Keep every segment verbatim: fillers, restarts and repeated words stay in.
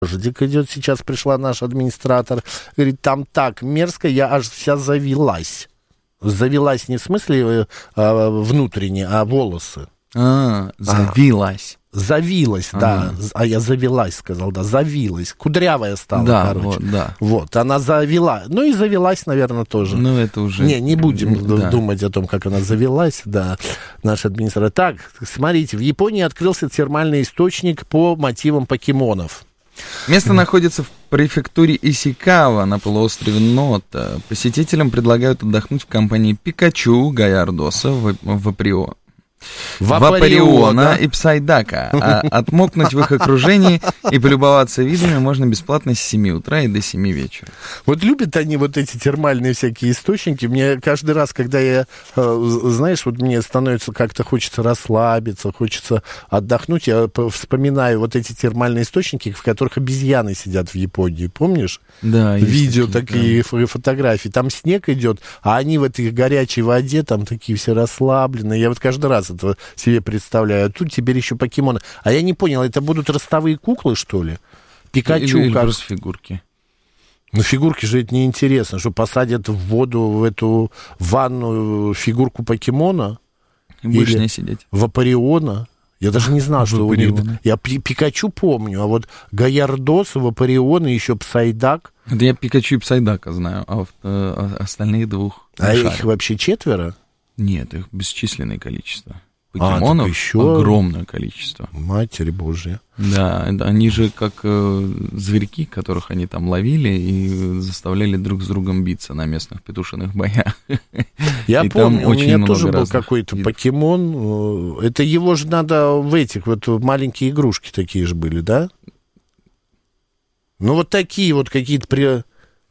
Дождик идет, сейчас пришла наш администратор, говорит, там так мерзко, я аж вся завелась. Завелась не в смысле а, внутренне, а волосы. А, завилась. А, завилась, ага. да. А я завелась, сказал, да, завилась. Кудрявая стала, да, короче. Вот, да. Вот, она завела. Ну и завелась, наверное, тоже. Ну, это уже... Не, не будем да. думать о том, как она завелась, да, наш администратор. Так, смотрите, в Японии открылся термальный источник по мотивам покемонов. Место находится в префектуре Исикава на полуострове Нота. Посетителям предлагают отдохнуть в компании Пикачу, Гаярдоса, Ваприо. Вапариона и Псайдака, а отмокнуть в их окружении и полюбоваться видами можно бесплатно с семи утра и до семи вечера. Вот любят они вот эти термальные всякие источники. Мне каждый раз, когда я, знаешь, вот мне становится как-то хочется расслабиться, хочется отдохнуть, я вспоминаю вот эти термальные источники, в которых обезьяны сидят в Японии, помнишь? Да. Видео такие, такие, да. Фотографии. Там снег идет, а они в этой горячей воде, там такие все расслабленные. Я вот каждый раз это себе представляю. А тут теперь еще покемоны. А я не понял, это будут ростовые куклы, что ли? Пикачу или, или как... просто фигурки. Ну, фигурки же это неинтересно, что посадят в воду, в эту ванну фигурку покемона. Будешь не сидеть. Вапариона. Я даже не знал, что у них... Я Пикачу помню, а вот Гаярдос, Вапарион и еще Псайдак. Это я Пикачу и Псайдака знаю, а э, остальных двух... А их шарю. Вообще четверо? Нет, их бесчисленное количество. Покемонов а, еще... огромное количество. Матерь Божья. Да, они же как э, зверьки, которых они там ловили и заставляли друг с другом биться на местных петушиных боях. Я и помню, у меня тоже был какой-то видов. Покемон. Это его же надо в этих, вот маленькие игрушки такие же были, да? Ну вот такие вот какие-то... При...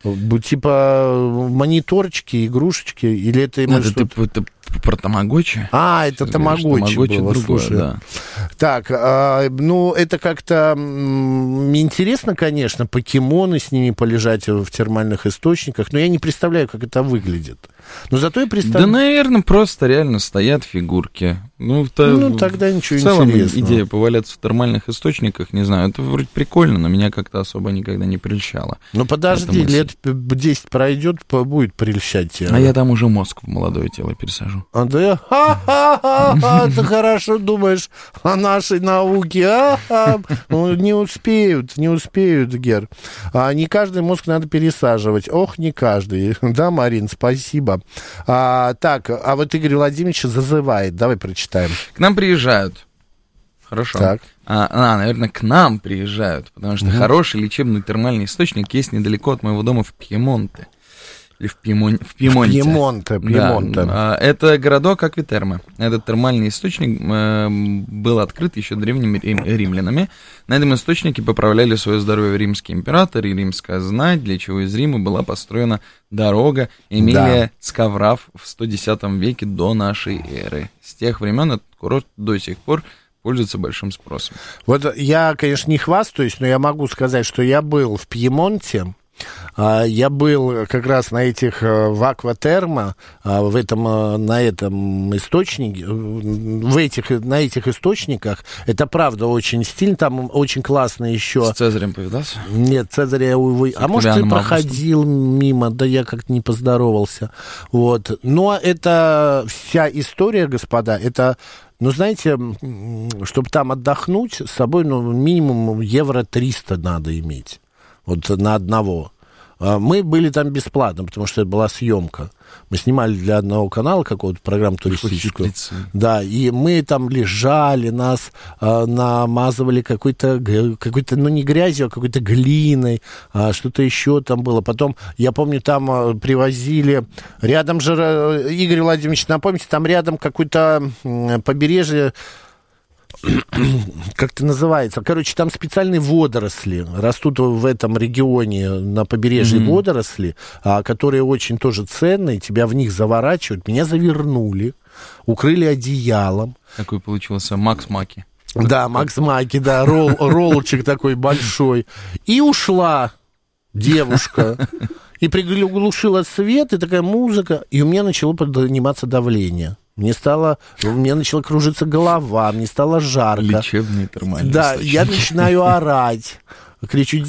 Типа мониторчики, игрушечки, или это... Это, ты, это про тамагочи? А, это тамагочи было, другое, слушай. Да. Так, а, ну, это как-то м- интересно, конечно, покемоны с ними полежать в термальных источниках, но я не представляю, как это выглядит. Но зато я представляю... Да, наверное, просто реально стоят фигурки. Ну, то, ну тогда ничего в целом интересного. Идея поваляться в термальных источниках, не знаю, это вроде прикольно, но меня как-то особо никогда не прельщало. Ну, подожди, лет десять пройдет, будет прельщать тебя. А я там уже мозг в молодое тело пересажу. А ты, ха-ха-ха, ты хорошо думаешь о нашей науке, а-ха. Ну, не успеют, не успеют, Гер. А, не каждый мозг надо пересаживать. Ох, не каждый. Да, Марин, спасибо. А, так, а вот Игорь Владимирович зазывает. Давай прочитаем. К нам приезжают. Хорошо. Так. А, а, наверное, к нам приезжают, потому что угу. хороший лечебный термальный источник есть недалеко от моего дома в Пьемонте. Или в, Пьемон... в Пьемонте. Пьемонте, Пьемонте. Да. Это городок Аквитерме. Этот термальный источник э, был открыт еще древними рим... римлянами. На этом источнике поправляли свое здоровье римский император и римская знать, для чего из Рима была построена дорога Эмилия да. Скавраф в сто десятом веке до нашей эры. С тех времен этот курорт до сих пор пользуется большим спросом. Вот я, конечно, не хвастаюсь, но я могу сказать, что я был в Пьемонте. Я был как раз на этих, в Акватермо, в этом, на этом источнике, в этих, на этих источниках. Это правда очень стильно, там очень классно еще. С Цезарем повидался? Нет, Цезаря, увы. А может, и проходил мимо, да я как-то не поздоровался. Вот. Но это вся история, господа, это... Ну, знаете, чтобы там отдохнуть, с собой, ну, минимум евро триста надо иметь. Вот на одного. Мы были там бесплатно, потому что это была съемка. Мы снимали для одного канала какую-то программу туристическую. Да, и мы там лежали, нас а, намазывали какой-то, какой-то, ну, не грязью, а какой-то глиной, а, что-то еще там было. Потом, я помню, там а, привозили, рядом же, Игорь Владимирович, напомните, там рядом какое-то м, побережье, как это называется? Короче, там специальные водоросли растут в этом регионе на побережье mm-hmm. водоросли, а, которые очень тоже ценные, тебя в них заворачивают. Меня завернули, укрыли одеялом. Такой получился Макс Маки. Да, Макс Маки, да, ролл, роллчик такой большой. И ушла девушка. И приглушила свет, и такая музыка, и у меня начало подниматься давление. Мне стало, у меня начала кружиться голова, мне стало жарко. Лечебный термальный Да, источник. я начинаю орать. кричу: